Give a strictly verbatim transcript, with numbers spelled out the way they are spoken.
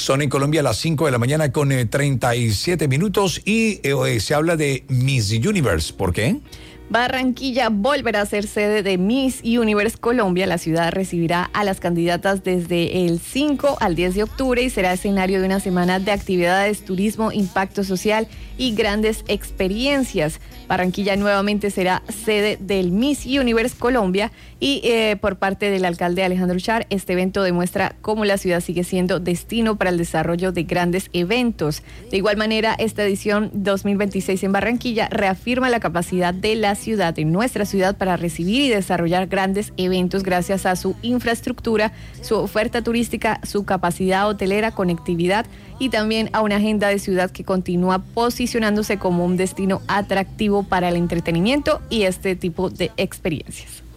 Son en Colombia las cinco de la mañana con eh, treinta y siete minutos y eh, se habla de Miss Universe. ¿Por qué? Barranquilla volverá a ser sede de Miss Universe Colombia. La ciudad recibirá a las candidatas desde el cinco al diez de octubre y será escenario de una semana de actividades, turismo, impacto social y grandes experiencias. Barranquilla nuevamente será sede del Miss Universe Colombia y eh, por parte del alcalde Alejandro Char, este evento demuestra cómo la ciudad sigue siendo destino para el desarrollo de grandes eventos. De igual manera, esta edición dos mil veintiséis en Barranquilla reafirma la capacidad de la ciudad, de nuestra ciudad, para recibir y desarrollar grandes eventos gracias a su infraestructura, su oferta turística, su capacidad hotelera, conectividad y también a una agenda de ciudad que continúa posicionándose como un destino atractivo para el entretenimiento y este tipo de experiencias.